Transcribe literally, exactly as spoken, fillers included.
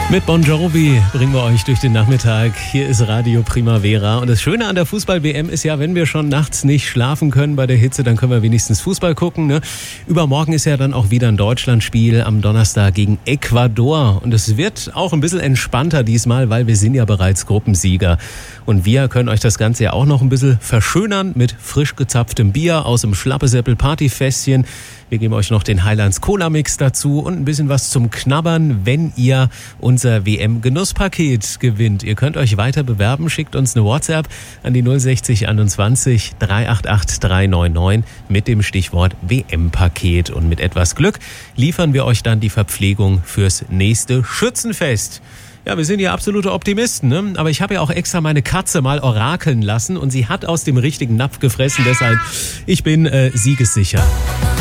Mit Bon Jovi bringen wir euch durch den Nachmittag. Hier ist Radio Primavera. Und das Schöne an der Fußball-W M ist ja, wenn wir schon nachts nicht schlafen können bei der Hitze, dann können wir wenigstens Fußball gucken. Ne? Übermorgen ist ja dann auch wieder ein Deutschlandspiel am Donnerstag gegen Ecuador. Und es wird auch ein bisschen entspannter diesmal, weil wir sind ja bereits Gruppensieger. Und wir können euch das Ganze ja auch noch ein bisschen verschönern mit frisch gezapftem Bier aus dem Schlappesäppel-Partyfässchen. Wir geben euch noch den Highlands Cola Mix dazu und ein bisschen was zum Knabbern, wenn ihr unser W M-Genusspaket gewinnt. Ihr könnt euch weiter bewerben, schickt uns eine WhatsApp an die null sechzig einundzwanzig drei acht acht drei neun neun mit dem Stichwort W M-Paket. Und mit etwas Glück liefern wir euch dann die Verpflegung fürs nächste Schützenfest. Ja, wir sind ja absolute Optimisten, ne? Aber ich habe ja auch extra meine Katze mal orakeln lassen und sie hat aus dem richtigen Napf gefressen. Deshalb, ich bin äh, siegessicher.